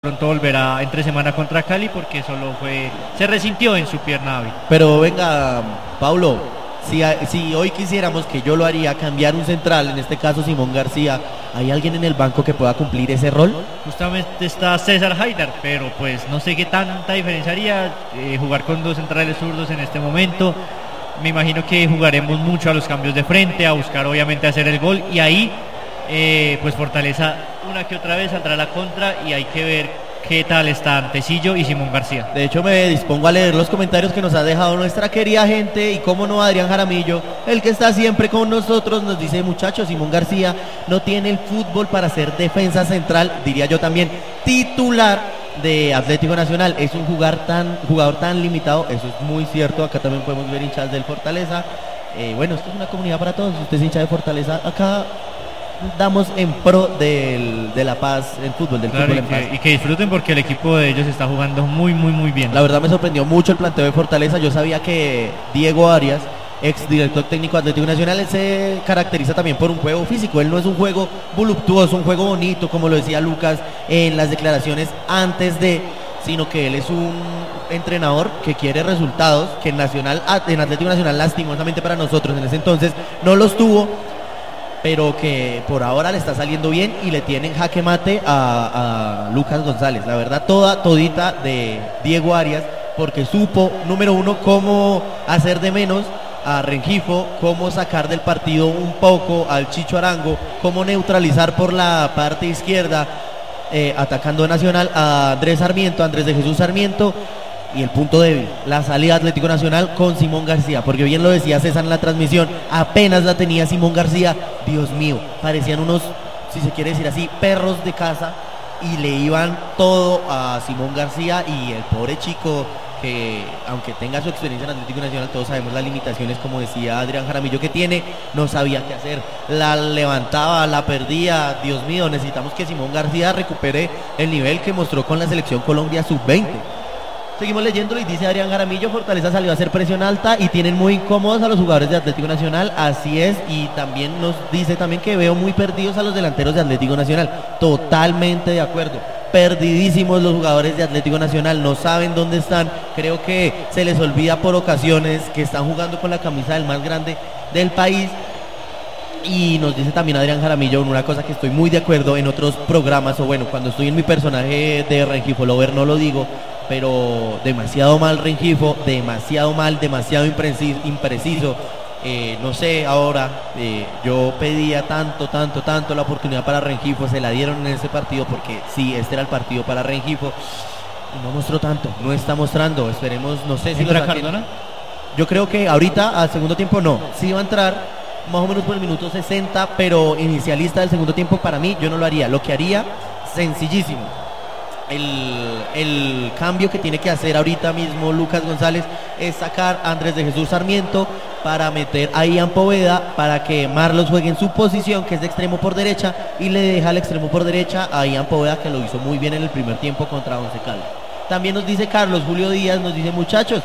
pronto volverá entre semana contra Cali porque se resintió en su pierna hábil. Pero venga, Paulo, si hoy quisiéramos, que yo lo haría, cambiar un central, en este caso Simón García, ¿hay alguien en el banco que pueda cumplir ese rol? Justamente está César Haidar, pero pues no sé qué tanta diferencia haría jugar con dos centrales zurdos en este momento. Me imagino que jugaremos mucho a los cambios de frente, a buscar obviamente hacer el gol, y ahí pues Fortaleza una que otra vez saldrá a la contra, y hay que ver qué tal está Tecillo y Simón García. De hecho, me dispongo a leer los comentarios que nos ha dejado nuestra querida gente, y cómo no, Adrián Jaramillo, el que está siempre con nosotros, nos dice: muchachos, Simón García no tiene el fútbol para ser defensa central, diría yo también titular de Atlético Nacional. Es un jugador tan limitado. Eso es muy cierto. Acá también podemos ver hinchas del Fortaleza. Bueno, esto es una comunidad para todos. Usted es hincha de Fortaleza, acá damos en pro de la paz, el fútbol, del claro, fútbol en paz. Y que disfruten, porque el equipo de ellos está jugando muy bien. La verdad me sorprendió mucho el planteo de Fortaleza. Yo sabía que Diego Arias, ex director técnico de Atlético Nacional, él se caracteriza también por un juego físico. Él no es un juego voluptuoso, un juego bonito, como lo decía Lucas en las declaraciones antes de, sino que él es un entrenador que quiere resultados, que en Atlético Nacional, lastimosamente para nosotros en ese entonces, no los tuvo, pero que por ahora le está saliendo bien y le tienen jaque mate a Lucas González. La verdad, todita de Diego Arias, porque supo, número uno, cómo hacer de menos a Rengifo, cómo sacar del partido un poco al Chicho Arango, cómo neutralizar por la parte izquierda, atacando Nacional a Andrés de Jesús Sarmiento. Y el punto débil, la salida de Atlético Nacional con Simón García, porque bien lo decía César en la transmisión, apenas la tenía Simón García, Dios mío, parecían unos, si se quiere decir así, perros de casa, y le iban todo a Simón García. Y el pobre chico, que aunque tenga su experiencia en Atlético Nacional, todos sabemos las limitaciones, como decía Adrián Jaramillo, que tiene, no sabía qué hacer, la levantaba, la perdía. Dios mío, necesitamos que Simón García recupere el nivel que mostró con la selección Colombia sub-20. Seguimos leyendo y dice Adrián Jaramillo: Fortaleza salió a hacer presión alta y tienen muy incómodos a los jugadores de Atlético Nacional. Así es, y también nos dice también que veo muy perdidos a los delanteros de Atlético Nacional. Totalmente de acuerdo. Perdidísimos los jugadores de Atlético Nacional, no saben dónde están. Creo que se les olvida por ocasiones que están jugando con la camisa del más grande del país. Y nos dice también Adrián Jaramillo una cosa que estoy muy de acuerdo: en otros programas, o bueno, cuando estoy en mi personaje de Rengifo Lover no lo digo, pero demasiado mal Rengifo, demasiado mal, demasiado impreciso. No sé, ahora yo pedía tanto la oportunidad para Rengifo, se la dieron en ese partido, porque sí, este era el partido para Rengifo, y no mostró tanto, no está mostrando. Esperemos, no sé si lo saquen. Cardona. Yo creo que ahorita al segundo tiempo no, sí va a entrar más o menos por el minuto 60, pero inicialista del segundo tiempo para mí yo no lo haría. Lo que haría, sencillísimo, el cambio que tiene que hacer ahorita mismo Lucas González es sacar a Andrés de Jesús Sarmiento para meter a Ian Poveda, para que Marlos juegue en su posición, que es de extremo por derecha, y le deja el extremo por derecha a Ian Poveda, que lo hizo muy bien en el primer tiempo contra Once Caldas. También nos dice Carlos Julio Díaz, nos dice: muchachos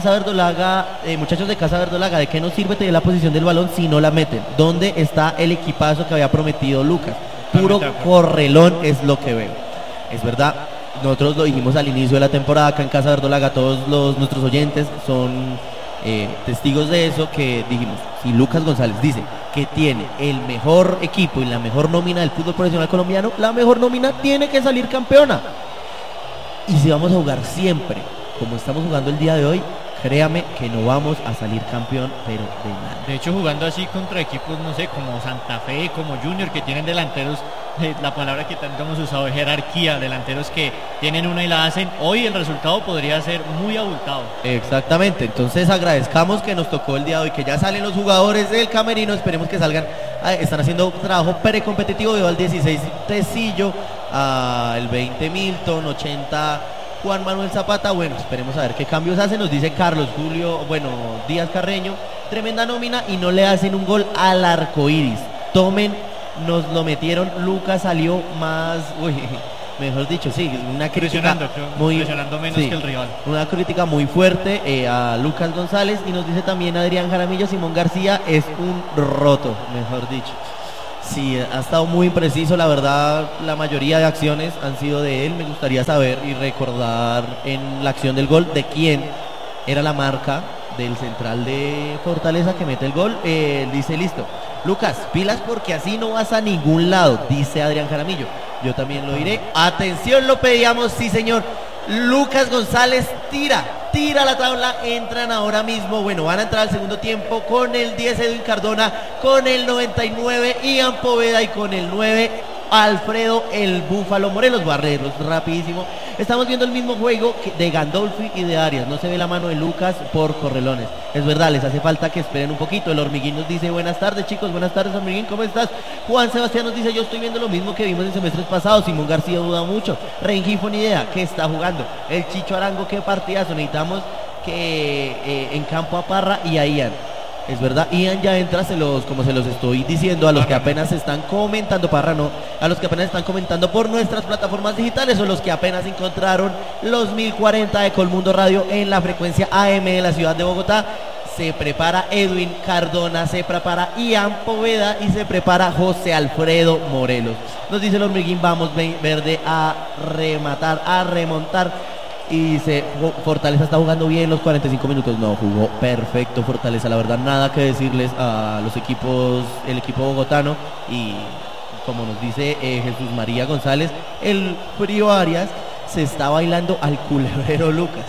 de Casa Verdolaga, ¿de qué nos sirve tener la posición del balón si no la meten? ¿Dónde está el equipazo que había prometido Lucas? Puro correlón es lo que veo. Es verdad, nosotros lo dijimos al inicio de la temporada acá en Casa Verdolaga, todos nuestros oyentes son testigos de eso, que dijimos: si Lucas González dice que tiene el mejor equipo y la mejor nómina del fútbol profesional colombiano, la mejor nómina tiene que salir campeona. Y si vamos a jugar siempre como estamos jugando el día de hoy, créame que no vamos a salir campeón, pero de nada. De hecho, jugando así contra equipos, no sé, como Santa Fe, como Junior, que tienen delanteros, la palabra que tanto hemos usado es jerarquía, delanteros que tienen una y la hacen, hoy el resultado podría ser muy abultado. Exactamente, entonces agradezcamos que nos tocó el día de hoy, que ya salen los jugadores del camerino, esperemos que salgan. Están haciendo trabajo precompetitivo. Veo al 16 Tecillo, al 20 Milton, 80 Juan Manuel Zapata. Bueno, esperemos a ver qué cambios hacen. Nos dice Carlos Julio, Díaz Carreño: tremenda nómina y no le hacen un gol al arco iris. Tomen, nos lo metieron. Lucas salió más, mejor dicho, sí, una crítica presionando menos que el rival. Una crítica muy fuerte a Lucas González. Y nos dice también Adrián Jaramillo: Simón García es un roto, mejor dicho. Sí, ha estado muy impreciso, la verdad, la mayoría de acciones han sido de él. Me gustaría saber y recordar en la acción del gol de quién era la marca del central de Fortaleza que mete el gol. Dice, listo, Lucas, pilas porque así no vas a ningún lado, dice Adrián Jaramillo. Yo también lo diré. Atención, lo pedíamos, sí señor. Lucas González tira la tabla, entran ahora mismo, bueno, van a entrar al segundo tiempo con el 10 Edwin Cardona, con el 99 Ian Poveda y con el 9 Alfredo el Búfalo Morelos. Barreros, rapidísimo. Estamos viendo el mismo juego de Gandolfi y de Arias. No se ve la mano de Lucas por correlones. Es verdad, les hace falta que esperen un poquito. El Hormiguín nos dice, buenas tardes chicos, buenas tardes Hormiguín, ¿cómo estás? Juan Sebastián nos dice, yo estoy viendo lo mismo que vimos en semestres pasados. Simón García duda mucho. Rengifo ni idea, ¿qué está jugando? El Chicho Arango, qué partidazo. Necesitamos que en campo a Parra y a Ian. Es verdad, Ian ya entra, como se los estoy diciendo, a los que apenas están comentando, Parra no, a los que apenas están comentando por nuestras plataformas digitales o los que apenas encontraron los 1040 de Colmundo Radio en la frecuencia AM de la ciudad de Bogotá. Se prepara Edwin Cardona, se prepara Ian Poveda y se prepara José Alfredo Morelos. Nos dice el Hormiguín, vamos verde a rematar, a remontar. Y dice, Fortaleza está jugando bien los 45 minutos. No, jugó perfecto Fortaleza, la verdad nada que decirles a los equipos, el equipo bogotano. Y como nos dice Jesús María González, el frío Arias se está bailando al culebrero Lucas.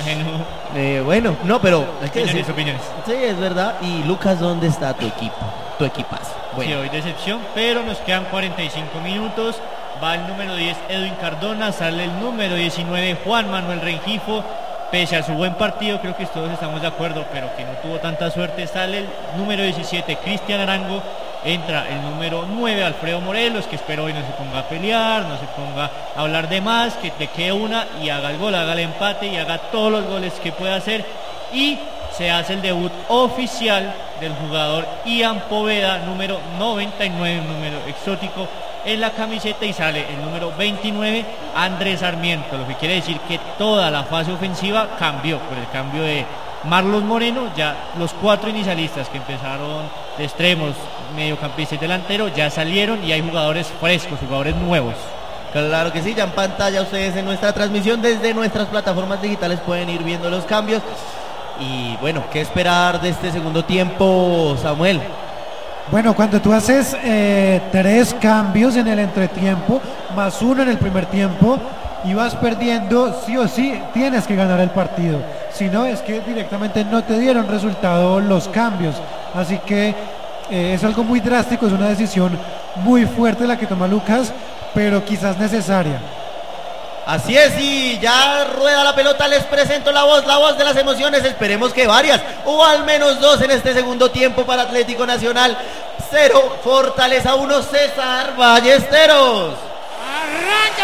Bueno, no, pero hay que decir, opiniones. Sí, es verdad. Y Lucas, ¿dónde está tu equipo? Tu equipazo. Bueno. Sí, hoy decepción, pero nos quedan 45 minutos. Va el número 10 Edwin Cardona, sale el número 19 Juan Manuel Rengifo. Pese a su buen partido, creo que todos estamos de acuerdo, pero que no tuvo tanta suerte, sale el número 17 Cristian Arango, entra el número 9 Alfredo Morelos, que espero hoy no se ponga a pelear, no se ponga a hablar de más, que te quede una y haga el gol, haga el empate y haga todos los goles que pueda hacer. Y se hace el debut oficial del jugador Ian Poveda, número 99, un número exótico en la camiseta, y sale el número 29 Andrés Sarmiento, lo que quiere decir que toda la fase ofensiva cambió por el cambio de Marlos Moreno. Ya los 4 inicialistas que empezaron de extremos, mediocampistas y delanteros ya salieron y hay jugadores frescos, jugadores nuevos. Claro que sí, ya en pantalla ustedes en nuestra transmisión desde nuestras plataformas digitales pueden ir viendo los cambios. Y bueno, ¿qué esperar de este segundo tiempo, Samuel? Bueno, cuando tú haces 3 cambios en el entretiempo, más 1 en el primer tiempo, y vas perdiendo, sí o sí, tienes que ganar el partido. Si no, es que directamente no te dieron resultado los cambios. Así que es algo muy drástico, es una decisión muy fuerte la que toma Lucas, pero quizás necesaria. Así es, y ya rueda la pelota, les presento la voz de las emociones, esperemos que varias, o al menos 2 en este segundo tiempo para Atlético Nacional. 0, Fortaleza 1, César Ballesteros. ¡Arranca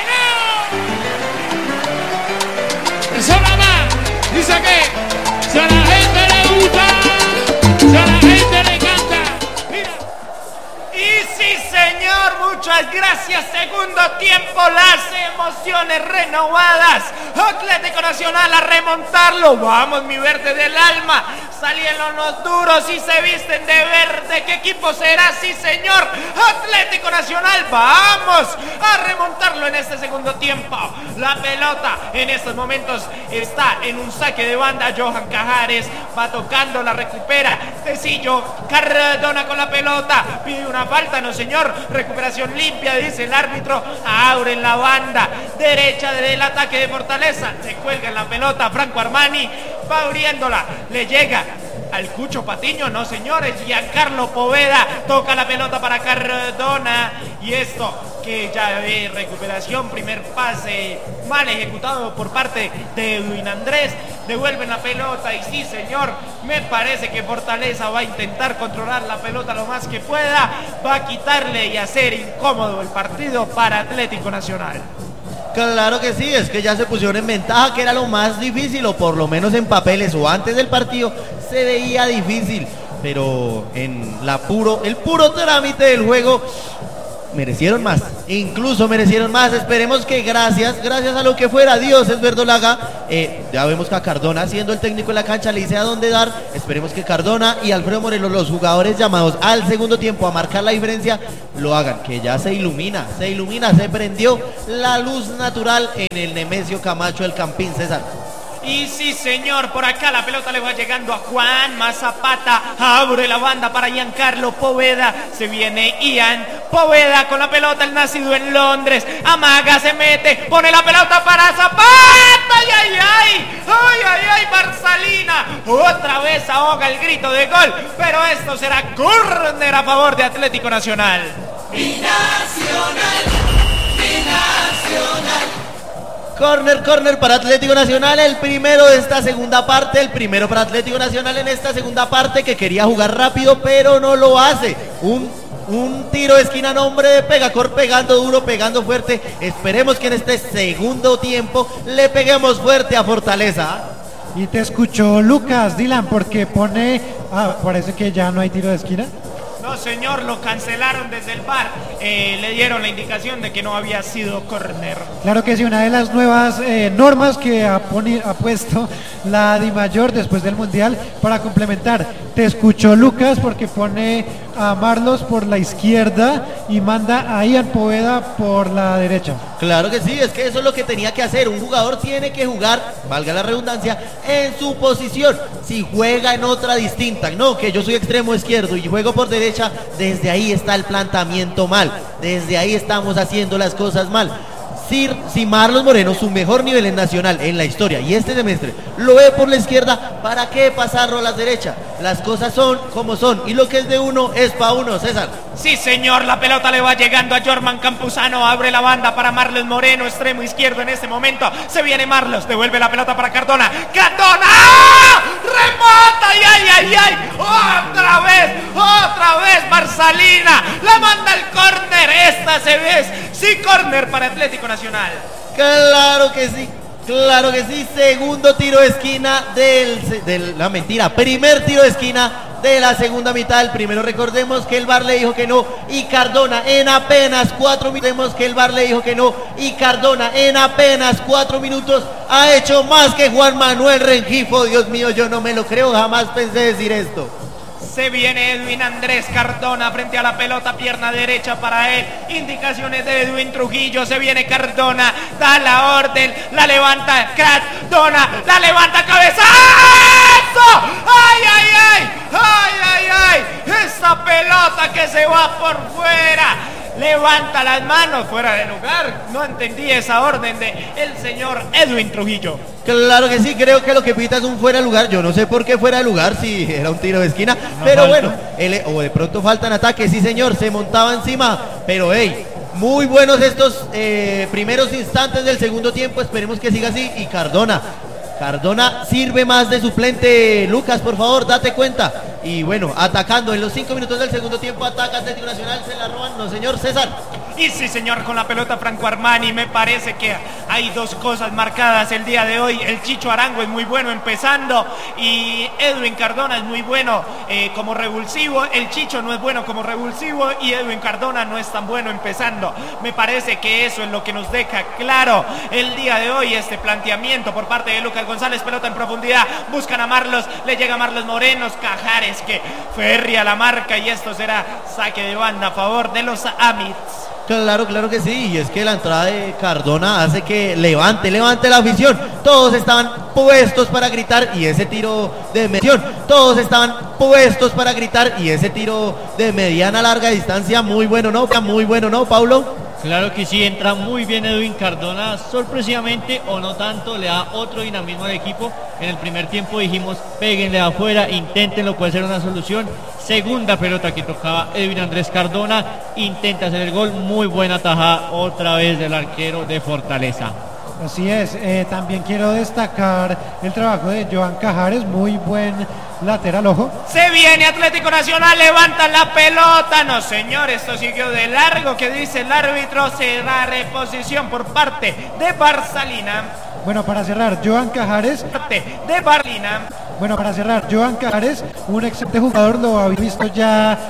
condenado! ¡Eso nada más! Dice que si a la gente le gusta, si a la gente le encanta. Mira. Y sí, señor, muchas gracias. Segundo tiempo, las emociones renovadas. Atlético Nacional a remontarlo. Vamos, mi verde del alma. Salieron los duros y se visten de verde. ¿Qué equipo será? Sí, señor. Atlético Nacional. Vamos a remontarlo en este segundo tiempo. La pelota en estos momentos está en un saque de banda. Johan Cajares va tocando, la recupera. Tecillo Cardona con la pelota. Pide una falta, no señor. Recuperación limpia, dice el árbitro. Abre en la banda derecha del ataque de Fortaleza. Se cuelga en la pelota Franco Armani. Va abriéndola. Le llega al Cucho Patiño, no señores. Giancarlo Poveda toca la pelota para Cardona. Y esto que ya ve recuperación, primer pase mal ejecutado por parte de Edwin Andrés. Devuelven la pelota y sí señor, me parece que Fortaleza va a intentar controlar la pelota lo más que pueda. Va a quitarle y hacer incómodo el partido para Atlético Nacional. Claro que sí, es que ya se pusieron en ventaja, que era lo más difícil, o por lo menos en papeles o antes del partido se veía difícil, pero en el puro trámite del juego merecieron más, incluso merecieron más. Esperemos que gracias a lo que fuera Dios es verdolaga. Ya vemos que a Cardona, siendo el técnico en la cancha, le dice a dónde dar. Esperemos que Cardona y Alfredo Morelos, los jugadores llamados al segundo tiempo a marcar la diferencia, lo hagan, que ya se ilumina, se prendió la luz natural en el Nemesio Camacho del Campín, César. Y sí, señor, por acá la pelota le va llegando a Juan Mazapata. Abre la banda para Giancarlo Poveda. Se viene Ian Poveda con la pelota, el nacido en Londres. Amaga, se mete, pone la pelota para Zapata. ¡Ay, ay, ay! Marcelina otra vez ahoga el grito de gol. Pero esto será córner a favor de Atlético Nacional. Corner para Atlético Nacional, el primero de esta segunda parte, el primero para Atlético Nacional en esta segunda parte, que quería jugar rápido pero no lo hace. Un tiro de esquina, nombre de Pegacor, pegando duro, pegando fuerte. Esperemos que en este segundo tiempo le peguemos fuerte a Fortaleza. Y te escuchó Lucas, Dylan, porque pone... parece que ya no hay tiro de esquina. No, señor, lo cancelaron desde el VAR. Le dieron la indicación de que no había sido córner. Claro que sí, una de las nuevas normas que ha puesto la DIMAYOR después del Mundial para complementar. Te escuchó Lucas porque pone a Marlos por la izquierda y manda a Ian Poveda por la derecha. Claro que sí, es que eso es lo que tenía que hacer. Un jugador tiene que jugar, valga la redundancia, en su posición. Si juega en otra distinta, no, que yo soy extremo izquierdo y juego por derecha, desde ahí está el planteamiento mal. Desde ahí estamos haciendo las cosas mal. Si Marlos Moreno, su mejor nivel en Nacional en la historia y este semestre, lo ve por la izquierda, ¿para qué pasarlo a la derecha? Las cosas son como son y lo que es de uno es para uno, César. Sí, señor, la pelota le va llegando a Jorman Campuzano, abre la banda para Marlos Moreno, extremo izquierdo en este momento. Se viene Marlos, devuelve la pelota para Cardona. ¡Cardona! ¡Ah! ¡Remata! ¡Ay! ¡Otra vez! Marcelina la manda al córner. Esta se ve, sí, córner para Atlético Nacional. Claro que sí, segundo tiro de esquina primer tiro de esquina de la segunda mitad. El primero, recordemos que el VAR le dijo que no y Cardona en apenas 4 minutos ha hecho más que Juan Manuel Rengifo. Dios mío, yo no me lo creo, jamás pensé decir esto. Se viene Edwin Andrés Cardona frente a la pelota, pierna derecha para él. Indicaciones de Edwin Trujillo. Se viene Cardona, da la orden, la levanta Cardona, la levanta, cabezazo. ¡Ay! Esa pelota que se va por fuera. Levanta las manos, fuera de lugar. No entendí esa orden de el señor Edwin Trujillo. Claro que sí, creo que lo que pita es un fuera de lugar. Yo no sé por qué fuera de lugar, si era un tiro de esquina, pero bueno, o de pronto falta en ataque. Sí, señor, se montaba encima, pero muy buenos estos primeros instantes del segundo tiempo. Esperemos que siga así. Y Cardona sirve más de suplente. Lucas, por favor, date cuenta. Y bueno, atacando en los 5 minutos del segundo tiempo, ataca Atlético Nacional, se la roban, no, señor César. Y sí, señor, con la pelota Franco Armani. Me parece que hay dos cosas marcadas el día de hoy. El Chicho Arango es muy bueno empezando y Edwin Cardona es muy bueno como revulsivo. El Chicho no es bueno como revulsivo y Edwin Cardona no es tan bueno empezando. Me parece que eso es lo que nos deja claro el día de hoy este planteamiento por parte de Lucas González. Pelota en profundidad, buscan a Marlos, le llega Marlos Moreno, Cajares que férrea la marca y esto será saque de banda a favor de los Amids. Claro que sí, y es que la entrada de Cardona hace que levante la afición. Todos estaban puestos para gritar y ese tiro de mediana larga distancia, muy bueno, ¿no, Paulo? Claro que sí, entra muy bien Edwin Cardona, sorpresivamente o no tanto, le da otro dinamismo al equipo. En el primer tiempo dijimos, péguenle afuera, inténtenlo, puede ser una solución. Segunda pelota que tocaba Edwin Andrés Cardona, intenta hacer el gol, muy buena tajada otra vez del arquero de Fortaleza. Así es, también quiero destacar el trabajo de Joan Cajares, muy buen lateral, ojo. Se viene Atlético Nacional, levanta la pelota, no señor, esto siguió de largo, que dice el árbitro, será reposición por parte de Marcelina. Bueno, para cerrar, Joan Cajares, un excelente jugador, lo habéis visto ya